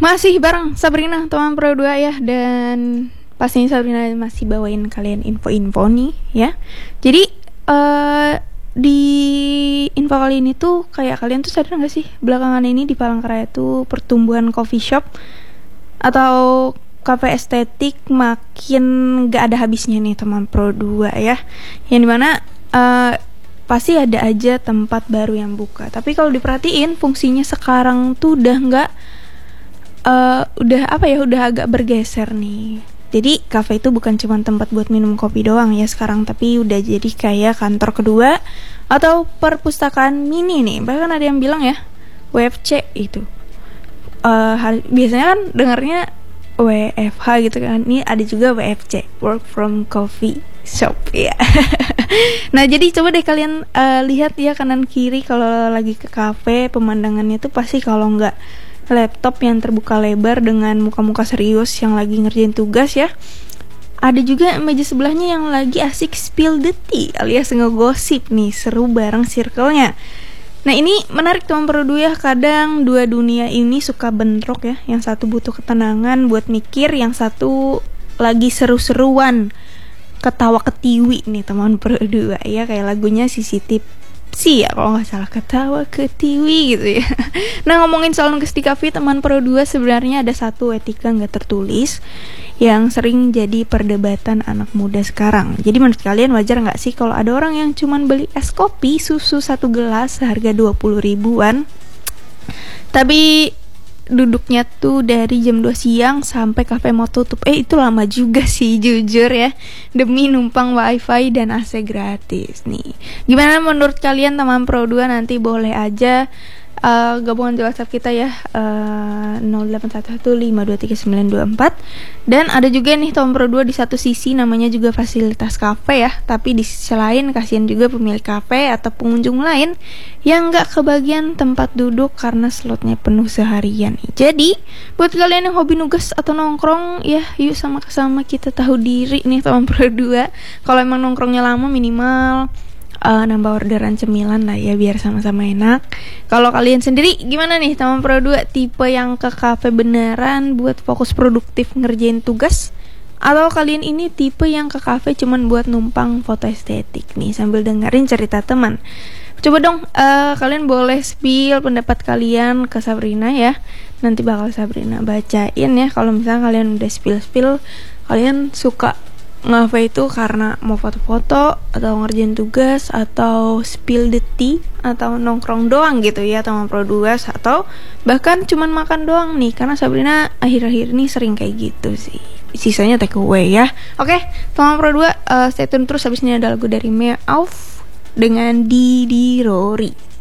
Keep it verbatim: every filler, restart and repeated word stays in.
Masih bareng Sabrina, teman Pro dua ya. Dan pastinya Sabrina masih bawain kalian info-info nih ya. Jadi uh, di info kali ini tuh kayak kalian tuh sadar gak sih, belakangan ini di Palangkaraya tuh pertumbuhan coffee shop atau kafe estetik makin gak ada habisnya nih teman Pro dua ya. Yang dimana uh, pasti ada aja tempat baru yang buka. Tapi kalau diperhatiin fungsinya sekarang tuh udah gak Uh, udah apa ya udah agak bergeser nih. Jadi kafe itu bukan cuma tempat buat minum kopi doang ya sekarang, tapi udah jadi kayak kantor kedua atau perpustakaan mini nih. Bahkan ada yang bilang ya W F C itu uh, hari, biasanya kan dengarnya W F H gitu kan, ini ada juga W F C, work from coffee shop ya. Nah jadi coba deh kalian uh, lihat ya kanan kiri kalau lagi ke kafe, pemandangannya tuh pasti kalau nggak laptop yang terbuka lebar dengan muka-muka serius yang lagi ngerjain tugas ya. Ada juga meja sebelahnya yang lagi asik spill the tea alias ngegosip nih, seru bareng circle-nya. Nah ini menarik teman Pro dua ya, kadang dua dunia ini suka bentrok ya. Yang satu butuh ketenangan buat mikir, yang satu lagi seru-seruan ketawa ketiwi nih teman Pro dua ya, kayak lagunya C C T V sih ya kalau nggak salah, ketawa ketiwi gitu ya. Nah ngomongin soal nugas di kafe teman Pro dua, sebenarnya ada satu etika nggak tertulis yang sering jadi perdebatan anak muda sekarang. Jadi menurut kalian wajar nggak sih kalau ada orang yang cuman beli es kopi susu satu gelas seharga dua puluh ribuan, tapi duduknya tuh dari jam dua siang sampai kafe mau tutup. Eh itu lama juga sih jujur ya, demi numpang wifi dan A C gratis nih. Gimana menurut kalian teman Pro dua? Nanti boleh aja uh, gabungan di WhatsApp kita ya, uh, nol delapan satu satu lima dua tiga sembilan dua empat. Dan ada juga nih teman Pro dua di satu sisi namanya juga fasilitas kafe ya, tapi di sisi lain kasihan juga pemilik kafe atau pengunjung lain yang gak kebagian tempat duduk karena slotnya penuh seharian nih. Jadi buat kalian yang hobi nugas atau nongkrong ya, yuk sama-sama kita tahu diri nih teman Pro dua. Kalau emang nongkrongnya lama minimal uh, nambah orderan cemilan lah ya biar sama-sama enak. Kalau kalian sendiri gimana nih teman Pro dua, tipe yang ke kafe beneran buat fokus produktif ngerjain tugas, atau kalian ini tipe yang ke kafe cuman buat numpang foto estetik nih sambil dengerin cerita teman? Coba dong uh, kalian boleh spill pendapat kalian ke Sabrina ya. Nanti bakal Sabrina bacain ya. Kalau misalnya kalian udah spill-spill, kalian suka ngafe itu karena mau foto-foto atau ngerjain tugas atau spill the tea atau nongkrong doang gitu ya teman Pro dua, atau bahkan cuman makan doang nih, karena Sabrina akhir-akhir ini sering kayak gitu sih. Sisanya take away ya. Oke teman Pro dua, uh, stay tune terus. Habis ini ada lagu dari Mea Auf dengan Didi Rory.